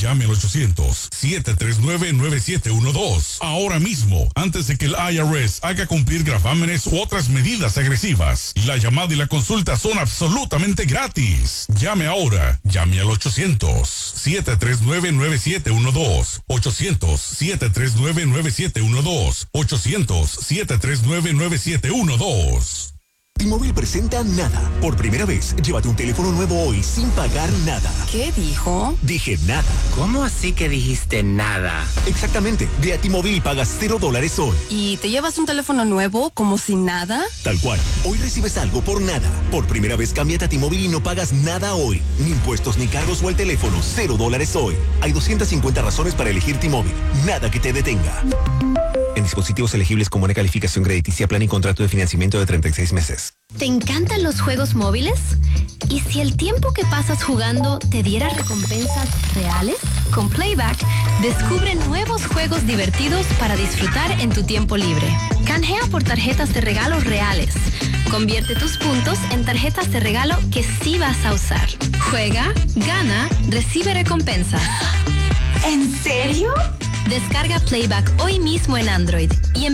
Llame al 800-739-9712. Ahora mismo, antes de que el IRS haga cumplir gravámenes u otras medidas agresivas. La llamada y la consulta son absolutamente gratis. Llame ahora. Llame al 800-739-9712. 800-739-9712. 800-739-9712. T-Mobile presenta Nada. Por primera vez, llévate un teléfono nuevo hoy sin pagar nada. ¿Qué dijo? Dije nada. ¿Cómo así que dijiste nada? Exactamente. Ve a T-Mobile y pagas $0 hoy. ¿Y te llevas un teléfono nuevo como sin nada? Tal cual. Hoy recibes algo por nada. Por primera vez, cámbiate a T-Mobile y no pagas nada hoy. Ni impuestos ni cargos o el teléfono. $0 hoy. Hay 250 razones para elegir T-Mobile. Nada que te detenga. En dispositivos elegibles con buena calificación crediticia, plan y contrato de financiamiento de 36 meses. ¿Te encantan los juegos móviles? ¿Y si el tiempo que pasas jugando te diera recompensas reales? Con Playback, descubre nuevos juegos divertidos para disfrutar en tu tiempo libre. Canjea por tarjetas de regalos reales. Convierte tus puntos en tarjetas de regalo que sí vas a usar. Juega, gana, recibe recompensas. ¿En serio? Descarga Playback hoy mismo en Android y